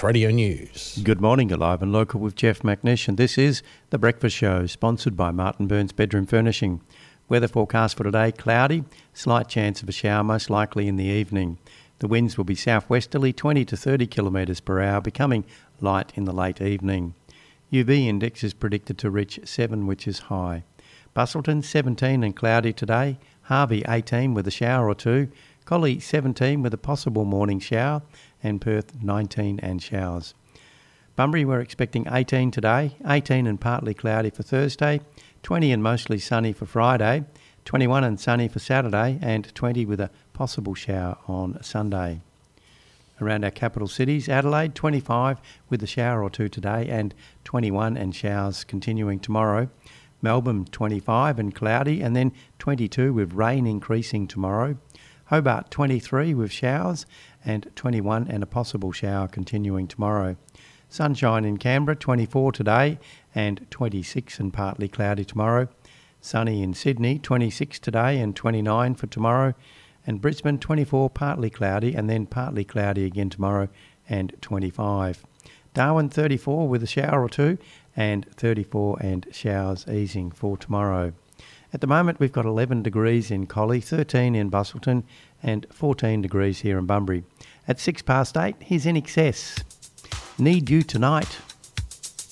Radio News. Good morning, Alive and Local with Jeff McNish, and this is The Breakfast Show, sponsored by Martin Burns Bedroom Furnishing. Weather forecast for today, cloudy, slight chance of a shower, most likely in the evening. The winds will be southwesterly, 20 to 30 kilometres per hour, becoming light in the late evening. UV index is predicted to reach 7, which is high. Busselton, 17 and cloudy today. Harvey, 18 with a shower or two. Collie, 17 with a possible morning shower. And Perth, 19 and showers. Bunbury, we're expecting 18 today, 18 and partly cloudy for Thursday, 20 and mostly sunny for Friday, 21 and sunny for Saturday, and 20 with a possible shower on Sunday. Around our capital cities, Adelaide, 25 with a shower or two today, and 21 and showers continuing tomorrow. Melbourne, 25 and cloudy, and then 22 with rain increasing tomorrow. Hobart, 23 with showers, and 21 and a possible shower continuing tomorrow. Sunshine in Canberra, 24 today, and 26 and partly cloudy tomorrow. Sunny in Sydney, 26 today and 29 for tomorrow. And Brisbane, 24 partly cloudy, and then partly cloudy again tomorrow, and 25. Darwin, 34 with a shower or two, and 34 and showers easing for tomorrow. At the moment, we've got 11 degrees in Collie, 13 in Busselton, and 14 degrees here in Bunbury. At 8:06, here's In Excess. Need You Tonight.